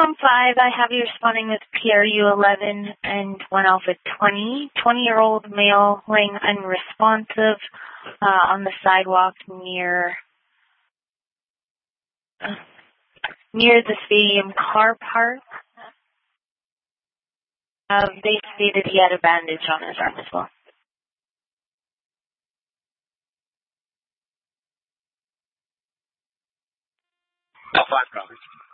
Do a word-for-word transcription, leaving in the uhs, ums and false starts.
Com five, I have you responding with P R U eleven and one Alpha twenty. twenty-year-old male laying unresponsive uh, on the sidewalk near uh, near the stadium car park. Uh, they stated he had a bandage on his arm as well. Alpha five, copy.